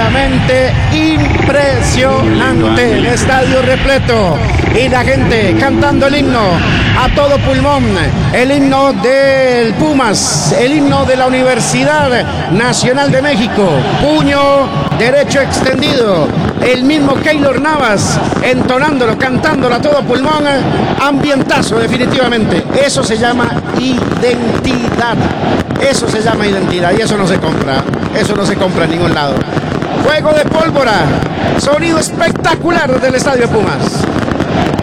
verdaderamente impresionante. El estadio repleto y la gente cantando el himno a todo pulmón, el himno del Pumas, el himno de la Universidad Nacional de México, puño derecho extendido, el mismo Keylor Navas entonándolo, cantándolo a todo pulmón, ambientazo definitivamente. Eso se llama identidad, eso se llama identidad y eso no se compra en ningún lado. Juego de pólvora, sonido espectacular del estadio Pumas.